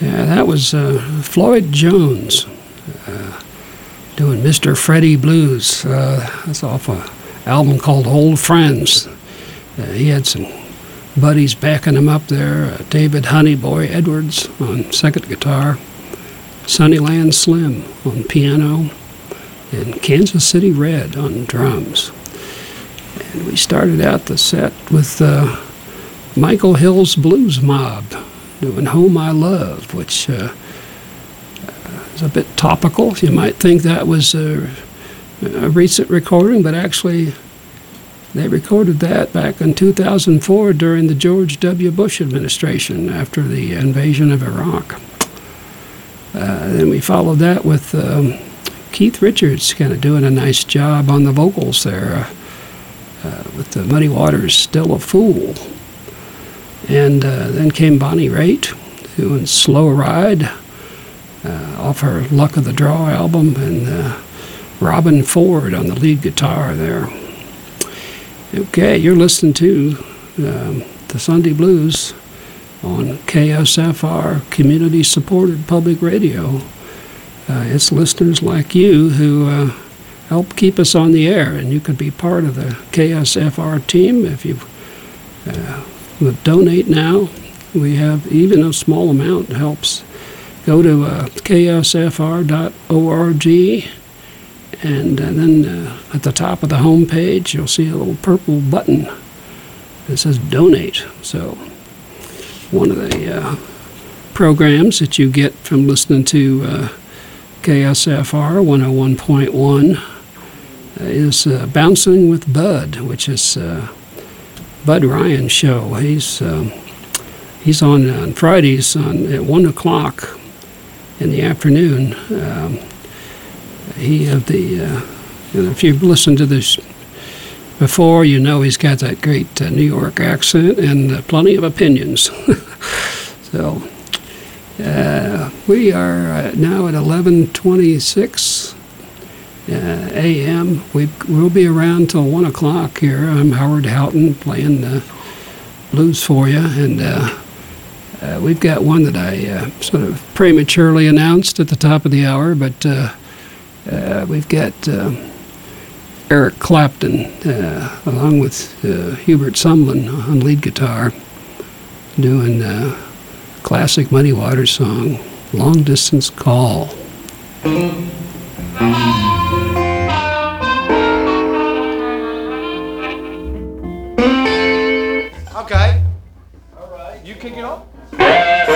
Yeah, that was Floyd Jones doing Mr. Freddie Blues. That's off an album called Old Friends. He had some buddies backing him up there. David Honeyboy Edwards on second guitar, Sunnyland Slim on piano, and Kansas City Red on drums. And we started out the set with Michael Hill's Blues Mob doing Home I Love, which is a bit topical. You might think that was a recent recording, but actually they recorded that back in 2004 during the George W. Bush administration after the invasion of Iraq. Then we followed that with Keith Richards kind of doing a nice job on the vocals there with the Muddy Waters' Still a Fool. And then came Bonnie Raitt doing Slow Ride off her Luck of the Draw album, and Robin Ford on the lead guitar there. Okay, you're listening to the Sunday Blues on KSFR, community-supported public radio. It's listeners like you who help keep us on the air, and you could be part of the KSFR team if you would donate now. We have, even a small amount helps. Go to ksfr.org, and then at the top of the home page, you'll see a little purple button that says Donate. So one of the programs that you get from listening to KSFR 101.1 is Bouncing with Bud, which is Bud Ryan's show. He's on Fridays at 1 o'clock in the afternoon. If you've listened to this before, you know he's got that great New York accent and plenty of opinions. So we are now at 11:26 a.m. We'll be around till 1 o'clock here. I'm Howard Houghton playing the blues for you, and we've got one that I sort of prematurely announced at the top of the hour, but we've got Eric Clapton along with Hubert Sumlin on lead guitar doing a classic Muddy Waters song, Long Distance Call. Okay. All right. You kick it off?